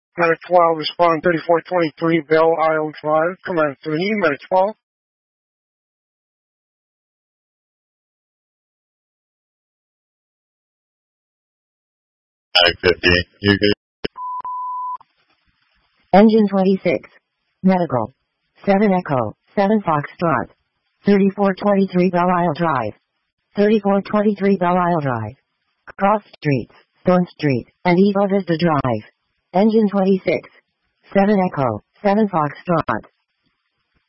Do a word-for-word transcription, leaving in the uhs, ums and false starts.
Medic twelve, respond thirty-four twenty-three Belle Isle Drive. Command three, Medic twelve. Medic fifty, you good? Engine twenty-six. Medical. seven Echo, seven Foxtrot. thirty-four twenty-three Belle Isle Drive. thirty-four twenty-three Belle Isle Drive. Cross Streets, Thorn Street, and Eva Vista Drive. Engine twenty-six. seven Echo, seven Foxtrot.